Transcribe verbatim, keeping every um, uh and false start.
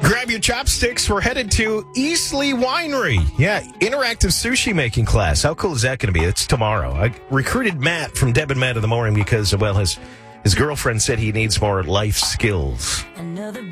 Grab your chopsticks. We're headed to Eastleigh Winery. Yeah, interactive sushi making class. How cool is that going to be? It's tomorrow. I recruited Matt from Deb and Matt in the morning because, well, his his girlfriend said he needs more life skills. Another